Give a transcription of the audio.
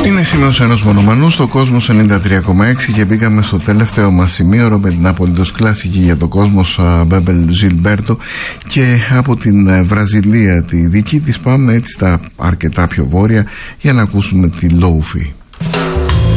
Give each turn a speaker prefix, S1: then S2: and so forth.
S1: Είναι σημείωση ενός μονομανού στο Κόσμος 93,6 και μπήκαμε στο τελευταίο μας σημείο με την απολύτως κλασική για το Κόσμος Μπέμπελ Ζιλμπέρτο, και από την Βραζιλία τη δική της πάμε έτσι στα αρκετά πιο βόρεια για να ακούσουμε τη Λόουφι.